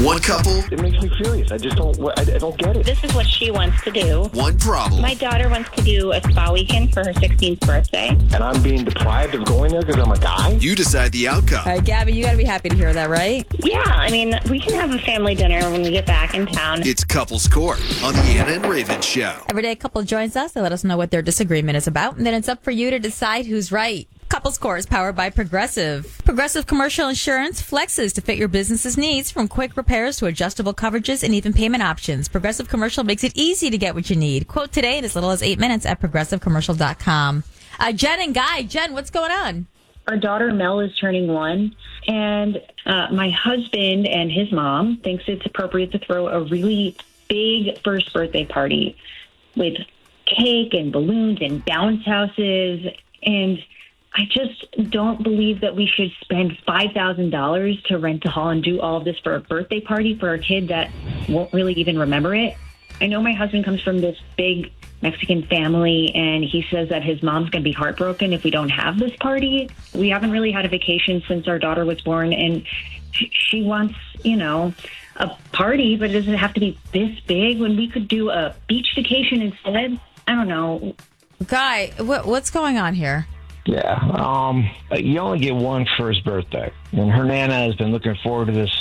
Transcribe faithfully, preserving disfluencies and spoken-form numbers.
One couple. It makes me furious. I just don't, I, I don't get it. This is what she wants to do. One problem. My daughter wants to do a spa weekend for her sixteenth birthday. And I'm being deprived of going there because I'm a guy? You decide the outcome. All right, Gabby, you got to be happy to hear that, right? Yeah, I mean, we can have a family dinner when we get back in town. It's Couples Court on the Anna and Raven Show. Every day a couple joins us. They let us know what their disagreement is about, and then it's up for you to decide who's right. Couples Court is powered by Progressive. Progressive Commercial Insurance flexes to fit your business's needs, from quick repairs to adjustable coverages and even payment options. Progressive Commercial makes it easy to get what you need. Quote today in as little as eight minutes at progressive commercial dot com. Uh, Jen and Guy. Jen, what's going on? Our daughter Mel is turning one, and uh, my husband and his mom thinks it's appropriate to throw a really big first birthday party with cake and balloons and bounce houses, and I just don't believe that we should spend five thousand dollars to rent a hall and do all of this for a birthday party for a kid that won't really even remember it. I know my husband comes from this big Mexican family, and he says that his mom's going to be heartbroken if we don't have this party. We haven't really had a vacation since our daughter was born, and she wants, you know, a party, but it doesn't have to be this big when we could do a beach vacation instead. I don't know. Guy, what, what's going on here? Yeah. Um, you only get one first birthday. And her Nana has been looking forward to this